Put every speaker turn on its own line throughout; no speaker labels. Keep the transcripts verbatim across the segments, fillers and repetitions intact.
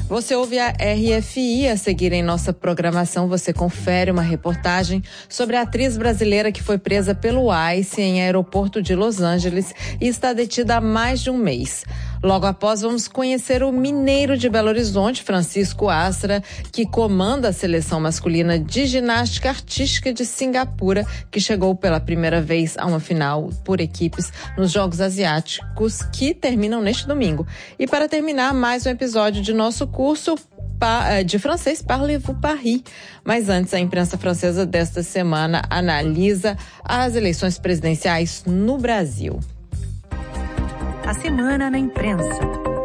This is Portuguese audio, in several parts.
Você ouve a R F I. A seguir em nossa programação, você confere uma reportagem sobre a atriz brasileira que foi presa pelo ICE em aeroporto de Los Angeles e está detida há mais de um mês. Logo após, vamos conhecer o mineiro de Belo Horizonte, Francisco Astra, que comanda a seleção masculina de ginástica artística de Singapura, que chegou pela primeira vez a uma final por equipes nos Jogos Asiáticos, que terminam neste domingo. E para terminar, mais um episódio de nosso curso de francês Parlez-vous Paris. Mas antes, a imprensa francesa desta semana analisa as eleições presidenciais no Brasil.
A semana na imprensa.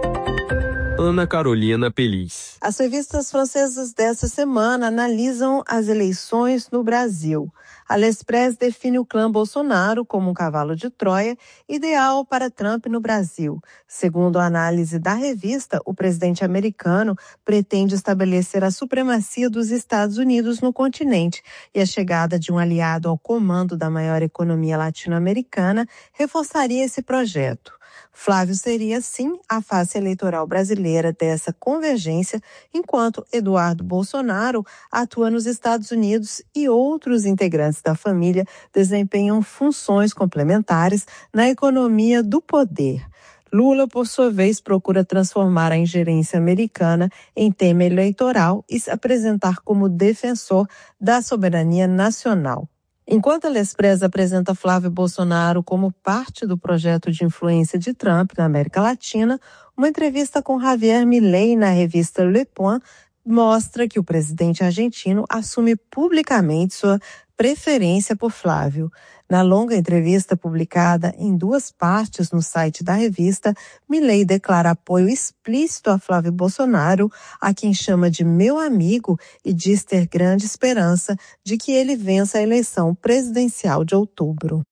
Ana Carolina Peliz.
As revistas francesas dessa semana analisam as eleições no Brasil. A L'Express define o clã Bolsonaro como um cavalo de Troia ideal para Trump no Brasil. Segundo a análise da revista, o presidente americano pretende estabelecer a supremacia dos Estados Unidos no continente e a chegada de um aliado ao comando da maior economia latino-americana reforçaria esse projeto. Flávio seria, sim, a face eleitoral brasileira dessa convergência, enquanto Eduardo Bolsonaro atua nos Estados Unidos e outros integrantes da família desempenham funções complementares na economia do poder. Lula, por sua vez, procura transformar a ingerência americana em tema eleitoral e se apresentar como defensor da soberania nacional. Enquanto a L'Express apresenta Flávio Bolsonaro como parte do projeto de influência de Trump na América Latina, uma entrevista com Javier Milei na revista Le Point mostra que o presidente argentino assume publicamente sua preferência por Flávio. Na longa entrevista publicada em duas partes no site da revista, Milei declara apoio explícito a Flávio Bolsonaro, a quem chama de meu amigo, e diz ter grande esperança de que ele vença a eleição presidencial de outubro.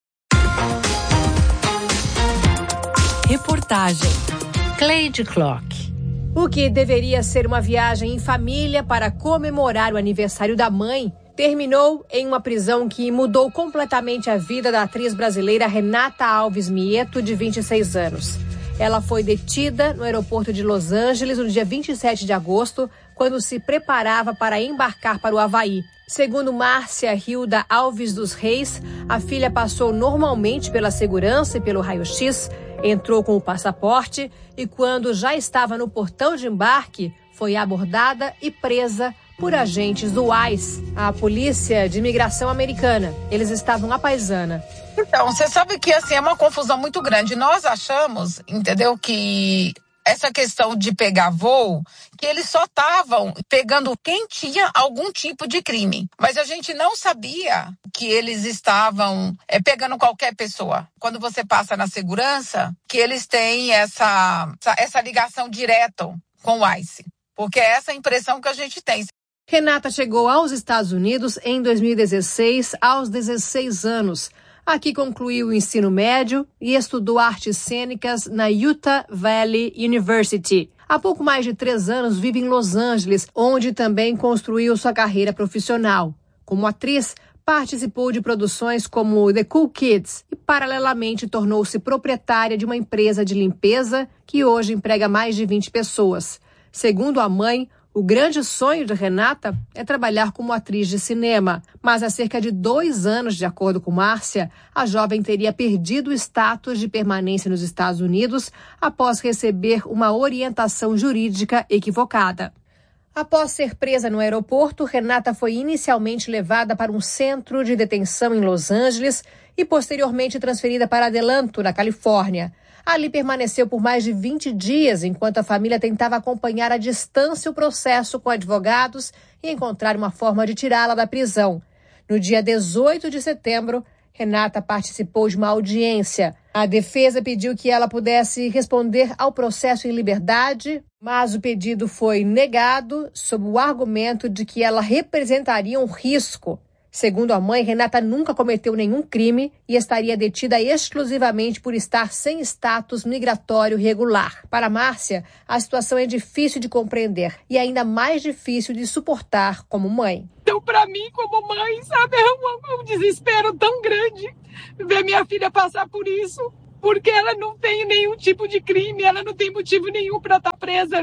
Reportagem Cleide Clock.
O que deveria ser uma viagem em família para comemorar o aniversário da mãe terminou em uma prisão que mudou completamente a vida da atriz brasileira Renata Alves Mieto, de vinte e seis anos. Ela foi detida no aeroporto de Los Angeles no dia vinte e sete de agosto, quando se preparava para embarcar para o Havaí. Segundo Márcia Hilda Alves dos Reis, a filha passou normalmente pela segurança e pelo raio-x, entrou com o passaporte e, quando já estava no portão de embarque, foi abordada e presa por agentes do ICE, a Polícia de Imigração Americana. Eles estavam à paisana.
Então, você sabe que assim, é uma confusão muito grande. Nós achamos, entendeu, que essa questão de pegar voo, que eles só estavam pegando quem tinha algum tipo de crime. Mas a gente não sabia que eles estavam é, pegando qualquer pessoa. Quando você passa na segurança, que eles têm essa, essa, essa ligação direta com o ICE. Porque é essa a impressão que a gente tem.
Renata chegou aos Estados Unidos em dois mil e dezesseis, aos dezesseis anos. Aqui concluiu o ensino médio e estudou artes cênicas na Utah Valley University. Há pouco mais de três anos vive em Los Angeles, onde também construiu sua carreira profissional. Como atriz, participou de produções como The Cool Kids e, paralelamente, tornou-se proprietária de uma empresa de limpeza que hoje emprega mais de vinte pessoas. Segundo a mãe, o grande sonho de Renata é trabalhar como atriz de cinema, mas há cerca de dois anos, de acordo com Márcia, a jovem teria perdido o status de permanência nos Estados Unidos após receber uma orientação jurídica equivocada. Após ser presa no aeroporto, Renata foi inicialmente levada para um centro de detenção em Los Angeles e posteriormente transferida para Adelanto, na Califórnia. Ali permaneceu por mais de vinte dias, enquanto a família tentava acompanhar à distância o processo com advogados e encontrar uma forma de tirá-la da prisão. No dia dezoito de setembro, Renata participou de uma audiência. A defesa pediu que ela pudesse responder ao processo em liberdade, mas o pedido foi negado sob o argumento de que ela representaria um risco. Segundo a mãe, Renata nunca cometeu nenhum crime e estaria detida exclusivamente por estar sem status migratório regular. Para Márcia, a situação é difícil de compreender e ainda mais difícil de suportar como mãe.
Então, para mim, como mãe, sabe, é um, um desespero tão grande ver minha filha passar por isso, porque ela não tem nenhum tipo de crime, ela não tem motivo nenhum para estar presa ali.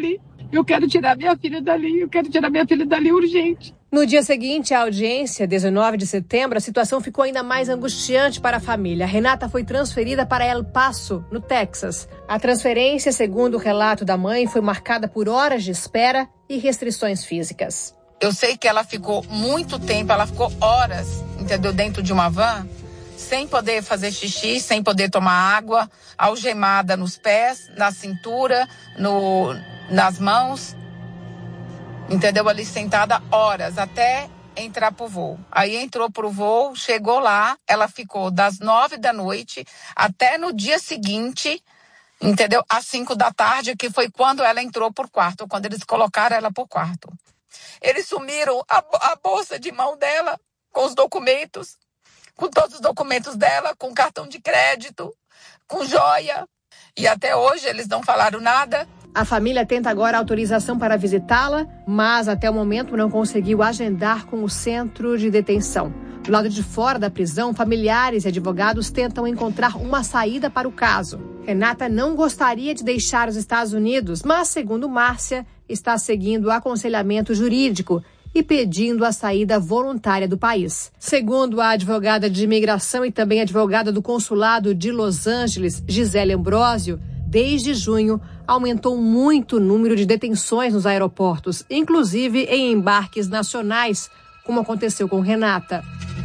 Eu quero tirar minha filha dali, eu quero tirar minha filha dali urgente.
No dia seguinte à audiência, dezenove de setembro, a situação ficou ainda mais angustiante para a família. Renata foi transferida para El Paso, no Texas. A transferência, segundo o relato da mãe, foi marcada por horas de espera e restrições físicas.
Eu sei que ela ficou muito tempo, ela ficou horas, entendeu, dentro de uma van, sem poder fazer xixi, sem poder tomar água, algemada nos pés, na cintura, no, nas mãos. Entendeu? Ali sentada horas, até entrar pro voo. Aí entrou pro voo, chegou lá, ela ficou das nove da noite até no dia seguinte, entendeu? Às cinco da tarde, que foi quando ela entrou por quarto, quando eles colocaram ela por quarto. Eles sumiram a, a bolsa de mão dela, com os documentos, com todos os documentos dela, com cartão de crédito, com joia. E até hoje eles não falaram nada.
A família tenta agora autorização para visitá-la, mas até o momento não conseguiu agendar com o centro de detenção. Do lado de fora da prisão, familiares e advogados tentam encontrar uma saída para o caso. Renata não gostaria de deixar os Estados Unidos, mas, segundo Márcia, está seguindo o aconselhamento jurídico e pedindo a saída voluntária do país. Segundo a advogada de imigração e também advogada do consulado de Los Angeles, Gisele Ambrosio, desde junho, aumentou muito o número de detenções nos aeroportos, inclusive em embarques nacionais, como aconteceu com Renata.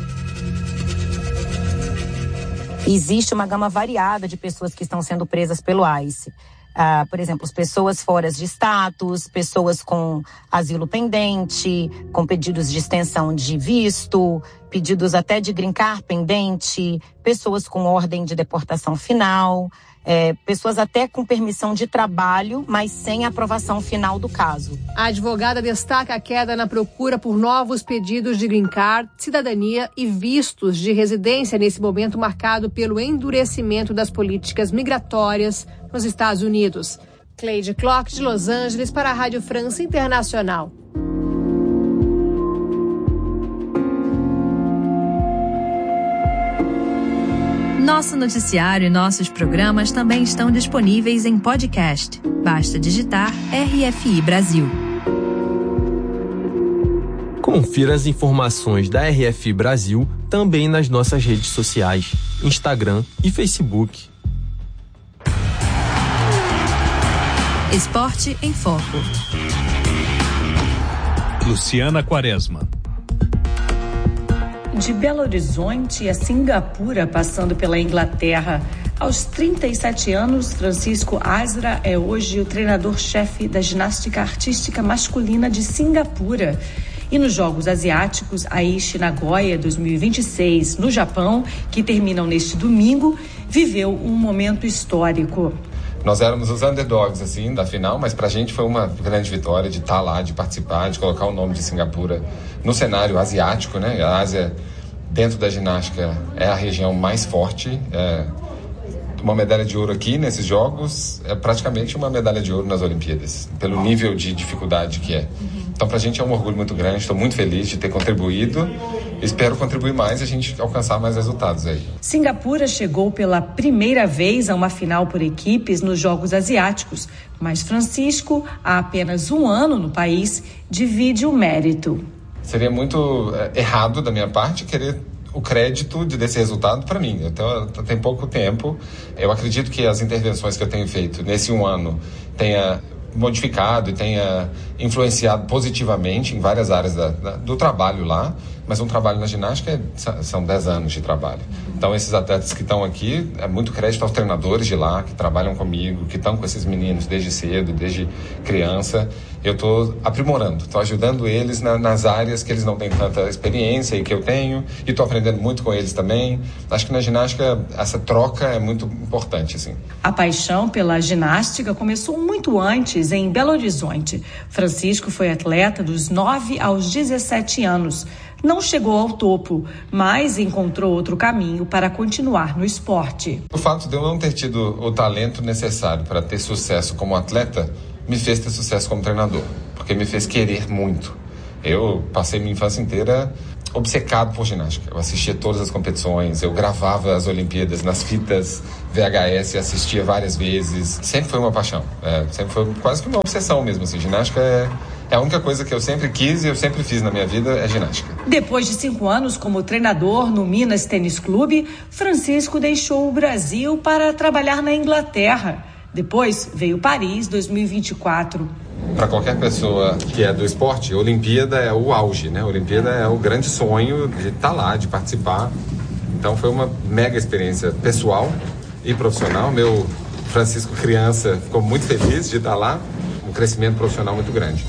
Existe uma gama variada de pessoas que estão sendo presas pelo ICE. Ah, por exemplo, as pessoas fora de status, pessoas com asilo pendente, com pedidos de extensão de visto, pedidos até de green card pendente, pessoas com ordem de deportação final, é, pessoas até com permissão de trabalho, mas sem aprovação final do caso.
A advogada destaca a queda na procura por novos pedidos de green card, cidadania e vistos de residência nesse momento marcado pelo endurecimento das políticas migratórias nos Estados Unidos. Cleide Clock, de Los Angeles, para a Rádio França Internacional.
Nosso noticiário e nossos programas também estão disponíveis em podcast. Basta digitar R F I Brasil.
Confira as informações da R F I Brasil também nas nossas redes sociais, Instagram e Facebook.
Esporte em Foco.
Luciana Quaresma.
De Belo Horizonte a Singapura, passando pela Inglaterra. Aos trinta e sete anos, Francisco Asra é hoje o treinador-chefe da ginástica artística masculina de Singapura. E nos Jogos Asiáticos, Aichi Nagoya dois mil e vinte e seis, no Japão, que terminam neste domingo, viveu um momento histórico.
Nós éramos os underdogs, assim, da final, mas pra gente foi uma grande vitória de estar lá, de participar, de colocar o nome de Singapura no cenário asiático, né? A Ásia, dentro da ginástica, é a região mais forte. É uma medalha de ouro aqui nesses Jogos é praticamente uma medalha de ouro nas Olimpíadas, pelo nível de dificuldade que é. Então, pra gente é um orgulho muito grande, estou muito feliz de ter contribuído. Espero contribuir mais e a gente alcançar mais resultados aí.
Singapura chegou pela primeira vez a uma final por equipes nos Jogos Asiáticos, mas Francisco, há apenas um ano no país, divide o mérito.
Seria muito é, errado da minha parte querer o crédito de desse resultado para mim. Então, tem pouco tempo. Eu acredito que as intervenções que eu tenho feito nesse um ano tenha modificado e tenha influenciado positivamente em várias áreas da, da, do trabalho lá, mas um trabalho na ginástica é, são dez anos de trabalho. Então, esses atletas que estão aqui, é muito crédito aos treinadores de lá, que trabalham comigo, que estão com esses meninos desde cedo, desde criança. Eu estou aprimorando, estou ajudando eles na, nas áreas que eles não têm tanta experiência e que eu tenho, e estou aprendendo muito com eles também. Acho que na ginástica essa troca é muito importante, assim.
A paixão pela ginástica começou muito antes, em Belo Horizonte. Francisco foi atleta dos nove aos dezessete anos. Não chegou ao topo, mas encontrou outro caminho para continuar no esporte.
O fato de eu não ter tido o talento necessário para ter sucesso como atleta me fez ter sucesso como treinador, porque me fez querer muito. Eu passei minha infância inteira obcecado por ginástica. Eu assistia todas as competições, eu gravava as Olimpíadas nas fitas V H S, assistia várias vezes. Sempre foi uma paixão, é, sempre foi quase que uma obsessão mesmo. Assim. Ginástica é, é a única coisa que eu sempre quis e eu sempre fiz na minha vida, é ginástica.
Depois de cinco anos como treinador no Minas Tênis Clube, Francisco deixou o Brasil para trabalhar na Inglaterra. Depois veio Paris dois mil e vinte e quatro.
Para qualquer pessoa que é do esporte, a Olimpíada é o auge, né? A Olimpíada é o grande sonho de estar lá, de participar. Então foi uma mega experiência pessoal e profissional. Meu Francisco criança ficou muito feliz de estar lá, um crescimento profissional muito grande.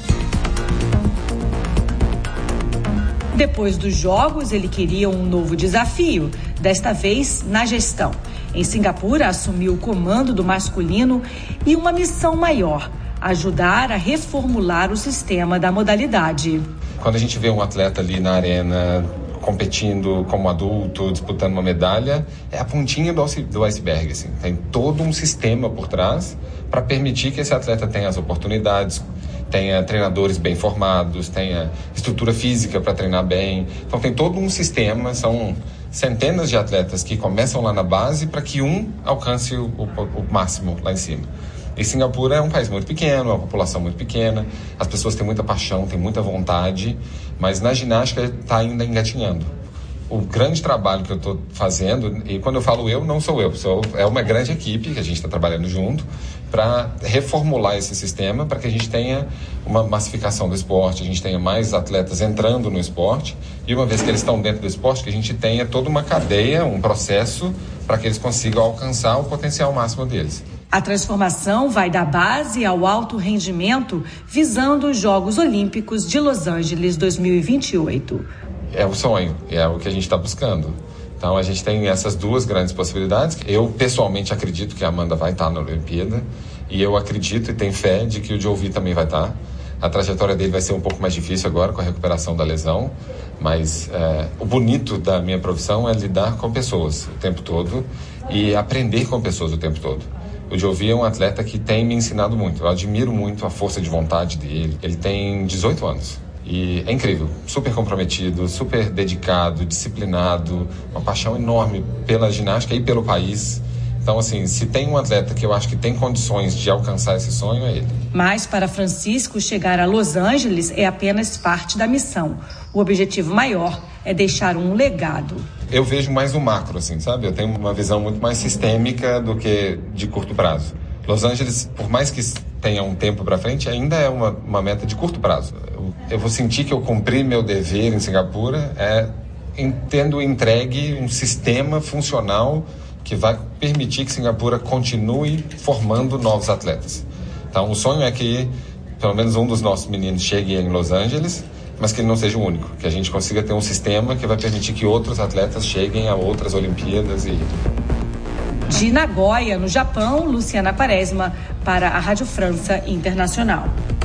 Depois dos Jogos, ele queria um novo desafio, desta vez na gestão. Em Singapura, assumiu o comando do masculino e uma missão maior: ajudar a reformular o sistema da modalidade.
Quando a gente vê um atleta ali na arena competindo como adulto, disputando uma medalha, é a pontinha do iceberg. Assim. Tem todo um sistema por trás para permitir que esse atleta tenha as oportunidades, tenha treinadores bem formados, tenha estrutura física para treinar bem. Então tem todo um sistema, são centenas de atletas que começam lá na base para que um alcance o, o, o máximo lá em cima. E Singapura é um país muito pequeno, uma população muito pequena, as pessoas têm muita paixão, têm muita vontade, mas na ginástica está ainda engatinhando. O grande trabalho que eu estou fazendo, e quando eu falo eu, não sou eu, sou, é uma grande equipe que a gente está trabalhando junto para reformular esse sistema, para que a gente tenha uma massificação do esporte, a gente tenha mais atletas entrando no esporte, e uma vez que eles estão dentro do esporte, que a gente tenha toda uma cadeia, um processo, para que eles consigam alcançar o potencial máximo deles.
A transformação vai da base ao alto rendimento, visando os Jogos Olímpicos de Los Angeles dois mil e vinte e oito.
É o sonho, é o que a gente está buscando. Então a gente tem essas duas grandes possibilidades. Eu pessoalmente acredito que a Amanda vai estar na Olimpíada e eu acredito e tenho fé de que o Jovi também vai estar. A trajetória dele vai ser um pouco mais difícil agora com a recuperação da lesão, mas é, o bonito da minha profissão é lidar com pessoas o tempo todo e aprender com pessoas o tempo todo. O Jovi é um atleta que tem me ensinado muito. Eu admiro muito a força de vontade dele. Ele tem dezoito anos. E é incrível, super comprometido, super dedicado, disciplinado, uma paixão enorme pela ginástica e pelo país. Então, assim, se tem um atleta que eu acho que tem condições de alcançar esse sonho, é ele.
Mas para Francisco, chegar a Los Angeles é apenas parte da missão. O objetivo maior é deixar um legado.
Eu vejo mais o macro, assim, sabe? Eu tenho uma visão muito mais sistêmica do que de curto prazo. Los Angeles, por mais que tenha um tempo para frente, ainda é uma, uma meta de curto prazo. Eu, eu vou sentir que eu cumpri meu dever em Singapura, é, em, tendo entregue um sistema funcional que vai permitir que Singapura continue formando novos atletas. Então, o sonho é que pelo menos um dos nossos meninos chegue em Los Angeles, mas que ele não seja o único, que a gente consiga ter um sistema que vai permitir que outros atletas cheguem a outras Olimpíadas. E...
De Nagoya, no Japão, Luciana Quaresma, para a Rádio França Internacional.